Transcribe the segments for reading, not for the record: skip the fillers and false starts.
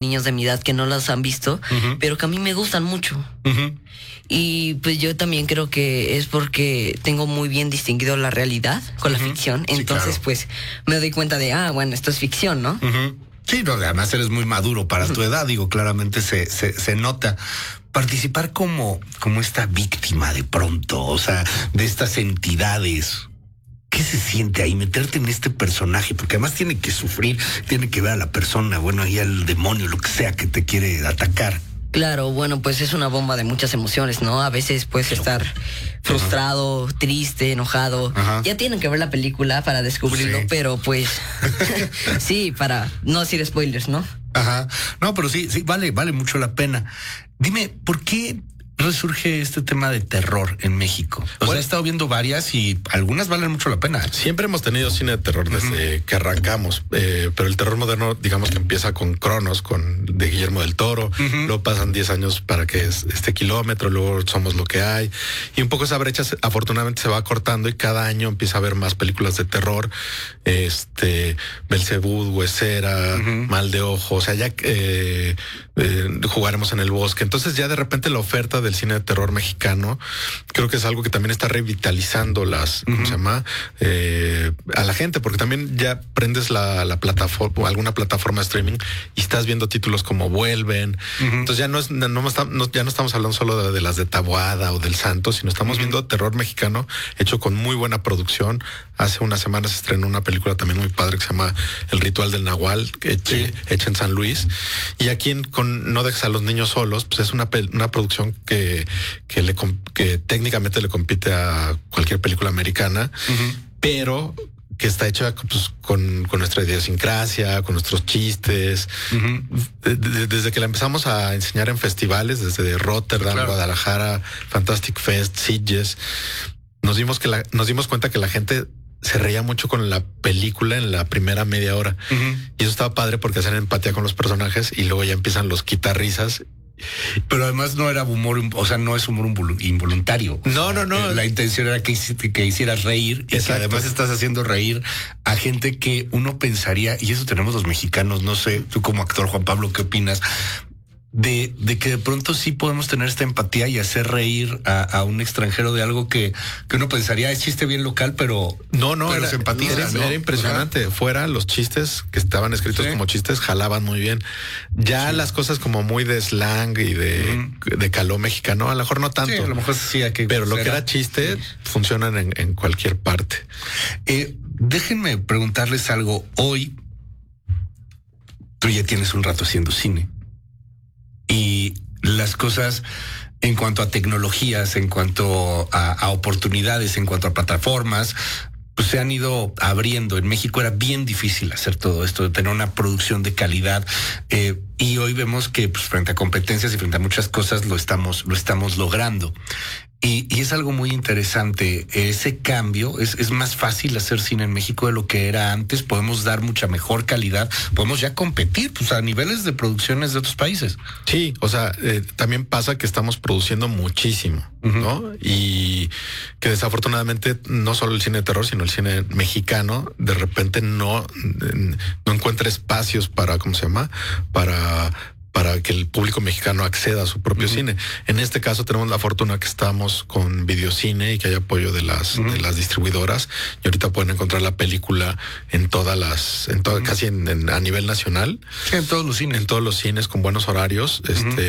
niños de mi edad que no las han visto, pero que a mí me gustan mucho. Y pues yo también creo que es porque tengo muy bien distinguido la realidad con la ficción. Sí, Entonces, claro. pues me doy cuenta de, bueno, esto es ficción, ¿no? Sí, no, además eres muy maduro para tu edad, digo, claramente se nota. Participar como esta víctima de pronto, o sea, de estas entidades. ¿Qué se siente ahí meterte en este personaje? Porque además tiene que sufrir, tiene que ver a la persona, bueno, ahí al demonio, lo que sea que te quiere atacar. Claro, bueno, pues es una bomba de muchas emociones, ¿no? A veces puedes estar frustrado, triste, enojado. Ya tienen que ver la película para descubrirlo, Sí. pero pues sí, para no decir spoilers, ¿no? Ajá. No, pero sí, vale mucho la pena. Dime, ¿por qué resurge este tema de terror en México? O sea, he estado viendo varias y algunas valen mucho la pena. Siempre hemos tenido cine de terror desde que arrancamos, pero el terror moderno, digamos que empieza con Cronos, de Guillermo del Toro, luego pasan 10 años para que este Kilómetro, luego Somos lo que hay, y un poco esa brecha afortunadamente se va cortando y cada año empieza a haber más películas de terror, Belcebú, Huesera, Mal de Ojo, o sea, ya Jugaremos en el Bosque. Entonces ya de repente la oferta del cine de terror mexicano creo que es algo que también está revitalizando ¿cómo se llama? A la gente, porque también ya prendes la plataforma o alguna plataforma de streaming y estás viendo títulos como Vuelven. Entonces ya ya no estamos hablando solo de las de Taboada o del Santo, sino estamos viendo terror mexicano hecho con muy buena producción. Hace unas semanas se estrenó una película también muy padre que se llama El Ritual del Nahual, hecha en San Luis. Y aquí con No dejes a los niños solos, pues es una producción que técnicamente le compite a cualquier película americana, pero que está hecha pues, con nuestra idiosincrasia, con nuestros chistes. Desde que la empezamos a enseñar en festivales, desde Rotterdam, Guadalajara, Fantastic Fest, Sitges, nos dimos cuenta que la gente se reía mucho con la película en la primera media hora. Y eso estaba padre porque hacen empatía con los personajes y luego ya empiezan los quitarrisas. Pero además no era humor, o sea, no es humor involuntario. No. La intención era que hicieras reír y que además estás haciendo reír a gente que uno pensaría, y eso tenemos los mexicanos, no sé, tú como actor, Juan Pablo, ¿qué opinas? De que de pronto sí podemos tener esta empatía y hacer reír a un extranjero de algo que uno pensaría es chiste bien local, pero era, se empatiza, era impresionante. Fuera los chistes que estaban escritos como chistes jalaban muy bien. Ya las cosas como muy de slang y de caló mexicano, a lo mejor no tanto. Sí, a lo mejor sí hay que. Pero lo que era chiste funcionan en cualquier parte. Déjenme preguntarles algo. Hoy tú ya tienes un rato haciendo cine. Y las cosas en cuanto a tecnologías, en cuanto a oportunidades, en cuanto a plataformas, pues se han ido abriendo. En México era bien difícil hacer todo esto, de tener una producción de calidad. Y hoy vemos que pues, frente a competencias y frente a muchas cosas lo estamos logrando. Y es algo muy interesante. Ese cambio es más fácil hacer cine en México de lo que era antes. Podemos dar mucha mejor calidad. Podemos ya competir pues, a niveles de producciones de otros países. Sí, o sea, también pasa que estamos produciendo muchísimo, ¿no? Y que desafortunadamente no solo el cine de terror, sino el cine mexicano de repente no encuentra espacios para, ¿cómo se llama? Para que el público mexicano acceda a su propio cine. En este caso tenemos la fortuna que estamos con Videocine y que hay apoyo de las distribuidoras y ahorita pueden encontrar la película en casi a nivel nacional. Sí, en todos los cines. En todos los cines con buenos horarios.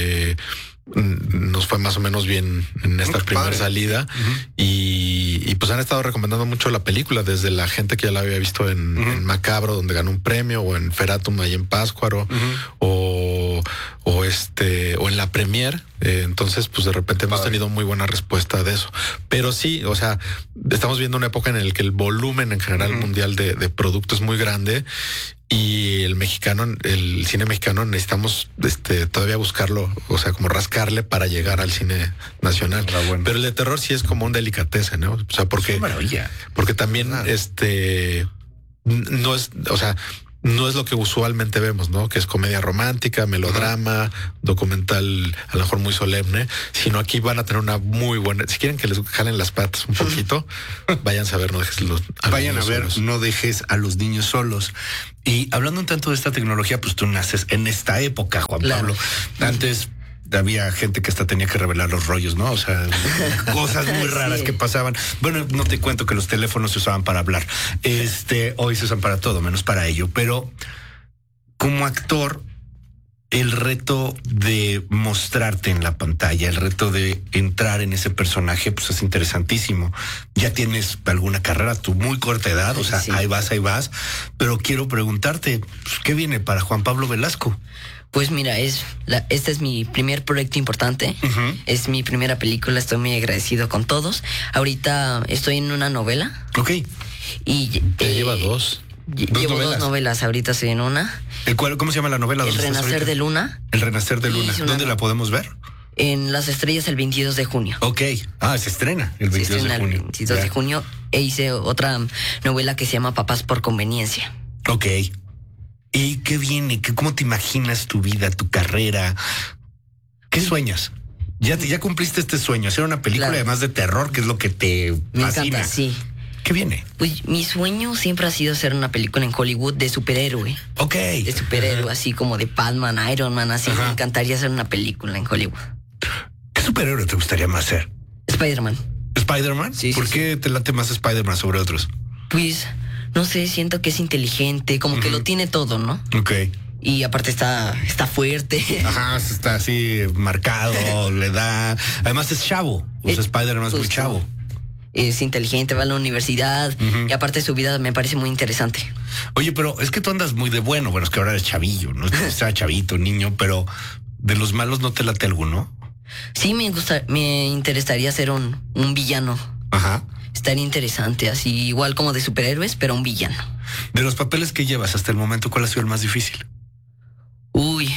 Nos fue más o menos bien en esta primera salida y pues han estado recomendando mucho la película, desde la gente que ya la había visto en Macabro, donde ganó un premio, o en Feratum ahí en Pátzcuaro, o en la premier. Entonces pues de repente hemos tenido muy buena respuesta de eso, pero sí, o sea, estamos viendo una época en la que el volumen en general mundial de producto es muy grande. Y el cine mexicano necesitamos todavía buscarlo, o sea, como rascarle para llegar al cine nacional. Pero el de terror sí es como un delicatessen, ¿no? O sea, porque también no es, o sea, no es lo que usualmente vemos, ¿no? Que es comedia romántica, melodrama, documental, a lo mejor muy solemne, sino aquí van a tener una muy buena. Si quieren que les jalen las patas un poquito, váyanse a ver, no dejes vayan a ver, solos. No dejes a los niños solos. Y hablando un tanto de esta tecnología, pues tú naces en esta época, Juan Pablo. Antes había gente que hasta tenía que revelar los rollos, ¿no? O sea, cosas muy raras que pasaban. Bueno, no te cuento que los teléfonos se usaban para hablar. Hoy se usan para todo, menos para ello. Pero como actor, el reto de mostrarte en la pantalla, el reto de entrar en ese personaje, pues es interesantísimo. Ya tienes alguna carrera, tu muy corta edad, o sea, sí. ahí vas. Pero quiero preguntarte, pues, ¿qué viene para Juan Pablo Velasco? Pues mira, este es mi primer proyecto importante. Es mi primera película, estoy muy agradecido con todos. Ahorita estoy en una novela. Ok. Y lleva dos. Llevo dos novelas, ahorita estoy en una. ¿Cómo se llama la novela? El Renacer de Luna. El Renacer de Luna. ¿Dónde la podemos ver? En Las Estrellas el 22 de junio. Ok. Se estrena el 22 de junio. El 22 de junio. E hice otra novela que se llama Papás por Conveniencia. Ok. ¿Y qué viene? ¿Cómo te imaginas tu vida, tu carrera? ¿Qué sueñas? Ya cumpliste este sueño, hacer una película además de terror, que es lo que te me fascina. Encanta, sí. ¿Qué viene? Pues mi sueño siempre ha sido hacer una película en Hollywood de superhéroe. Ok. De superhéroe, así como de Batman, Iron Man, así. Me encantaría hacer una película en Hollywood. ¿Qué superhéroe te gustaría más ser? Spider-Man. ¿Spider-Man? Sí. ¿Por qué te late más Spider-Man sobre otros? Pues no sé, siento que es inteligente, como que lo tiene todo, ¿no? Ok. Y aparte está fuerte. Ajá, está así marcado, le da. Además es chavo. O sea, Spider-Man es muy chavo. Es inteligente, va a la universidad y aparte su vida me parece muy interesante. Oye, pero es que tú andas muy de bueno. Bueno, es que ahora eres chavillo, ¿no? Estás chavito, niño, pero de los malos no te late alguno. Sí, me interesaría ser un villano. Ajá. Estaría interesante, así igual como de superhéroes, pero un villano. De los papeles que llevas hasta el momento, ¿cuál ha sido el más difícil? Uy.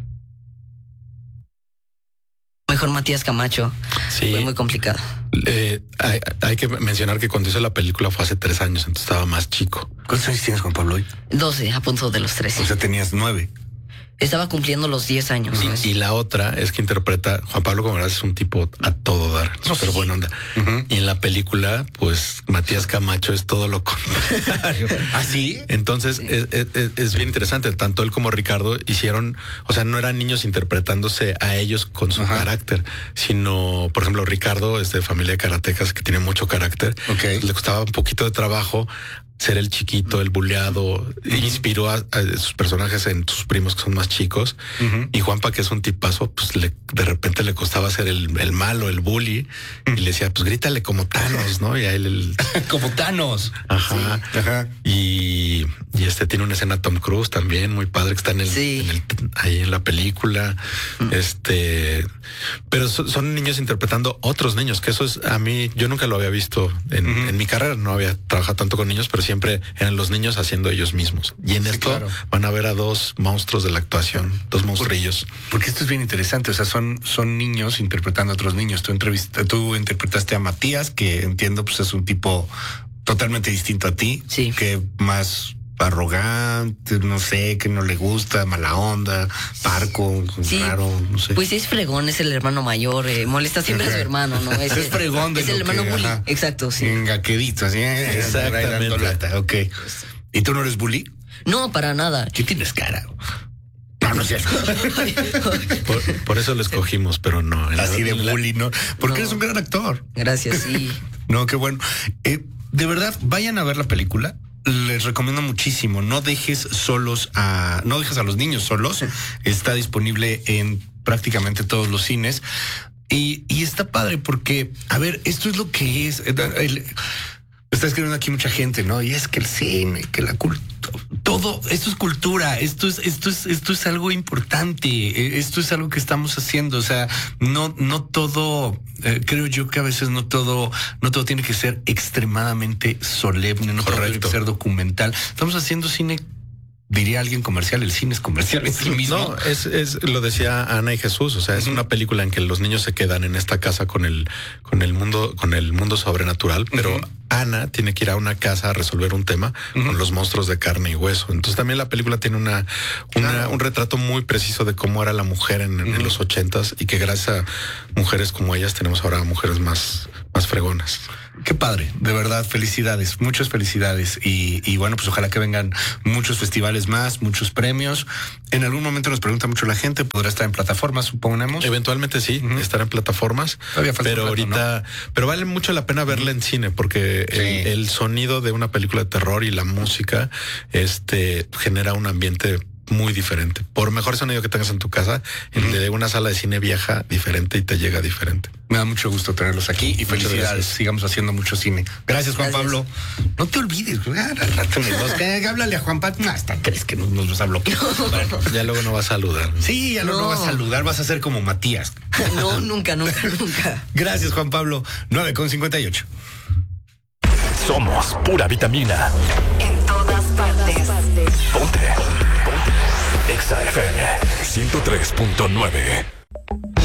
Mejor Matías Camacho. Sí. Fue muy complicado. Hay que mencionar que cuando hice la película fue hace 3 años, entonces estaba más chico. ¿Cuántos años tienes, Juan Pablo, hoy? 12, a punto de los 13. O sea, tenías 9. Estaba cumpliendo los 10 años. Y la otra es que interpreta, Juan Pablo como verdad es un tipo a todo dar, súper buena onda. Y en la película, pues Matías Camacho es todo lo contrario. ¿Ah, sí? Entonces es bien interesante. Tanto él como Ricardo hicieron, o sea, no eran niños interpretándose a ellos con su carácter, sino, por ejemplo, Ricardo es de familia de karatecas que tiene mucho carácter. Le costaba un poquito de trabajo ser el chiquito, el buleado, inspiró a sus personajes en sus primos que son más chicos. Y Juanpa, que es un tipazo, pues de repente le costaba ser el malo, el bully, y le decía, pues grítale como Thanos, ¿no? Y a él como Thanos. Ajá. Sí. Ajá. Y tiene una escena Tom Cruise también muy padre que está ahí en la película. Pero son niños interpretando otros niños, que eso es a mí, yo nunca lo había visto en mi carrera, no había trabajado tanto con niños, pero siempre eran los niños haciendo ellos mismos. Y en esto van a ver a 2 monstruos de la actuación, 2 monstrillos. Porque esto es bien interesante, o sea, son niños interpretando a otros niños. Tú interpretaste a Matías, que entiendo pues es un tipo totalmente distinto a ti, que más arrogante, no sé, que no le gusta, mala onda, parco, raro, no sé. Pues es fregón, es el hermano mayor, molesta siempre a su hermano, ¿no? Es fregón. Es el hermano bully, exacto, sí. Engaquedito, así, exactamente. Lata, ok. ¿Y tú no eres bully? No, para nada. ¿Qué tienes cara? No es cierto. por eso lo escogimos, pero no. Así de bully, ¿no? Porque eres un gran actor. Gracias, sí. No, qué bueno. De verdad, vayan a ver la película. Les recomiendo muchísimo. No dejes a los niños solos. Está disponible en prácticamente todos los cines. Y está padre porque, a ver, esto es lo que es. Está escribiendo aquí mucha gente, ¿no? Y es que el cine, que la cultura, todo, esto es cultura, esto es algo importante, esto es algo que estamos haciendo. O sea, no todo, creo yo que a veces no todo tiene que ser extremadamente solemne, no todo tiene que ser documental. Estamos haciendo cine. Diría alguien comercial, el cine es comercial en sí mismo. No, lo decía Ana y Jesús, o sea, es una película en que los niños se quedan en esta casa con el mundo sobrenatural, pero Ana tiene que ir a una casa a resolver un tema con los monstruos de carne y hueso. Entonces también la película tiene un retrato muy preciso de cómo era la mujer en los 80s, y que gracias a mujeres como ellas tenemos ahora mujeres más fregonas. Qué padre, de verdad, felicidades, muchas felicidades. Y bueno, pues ojalá que vengan muchos festivales más, muchos premios. En algún momento nos pregunta mucho la gente, ¿podrá estar en plataformas, suponemos? Eventualmente sí, estar en plataformas, pero ahorita, pero vale mucho la pena verla en cine, porque el sonido de una película de terror y la música genera un ambiente muy diferente. Por mejor sonido que tengas en tu casa, el de una sala de cine viaja diferente y te llega diferente. Me da mucho gusto tenerlos aquí y felicidades. Sigamos haciendo mucho cine. Gracias, Juan Pablo. No te olvides, háblale a Juan Pablo. Hasta crees que nos vas a bloquear. Bueno, ya luego no vas a saludar. Sí, ya luego no vas a saludar, vas a ser como Matías. No, nunca. Gracias, Juan Pablo. 9:58. Somos pura vitamina. En todas partes. Ponte. Exa FM 103.9.